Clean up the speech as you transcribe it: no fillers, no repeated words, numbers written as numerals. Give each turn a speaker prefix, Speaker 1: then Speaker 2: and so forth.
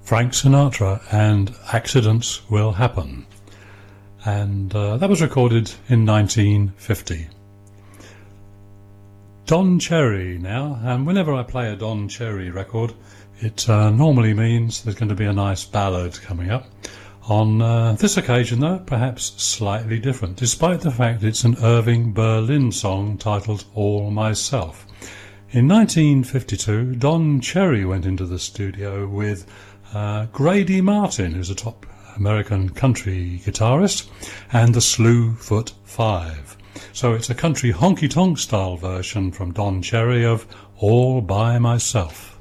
Speaker 1: Frank Sinatra and Accidents Will Happen. And that was recorded in 1950. Don Cherry now, and whenever I play a Don Cherry record, it normally means there's going to be a nice ballad coming up. On this occasion, though, perhaps slightly different, despite the fact it's an Irving Berlin song titled All Myself. In 1952, Don Cherry went into the studio with Grady Martin, who's a top American country guitarist, and the Slewfoot Five. So it's a country honky-tonk style version from Don Cherry of All By Myself.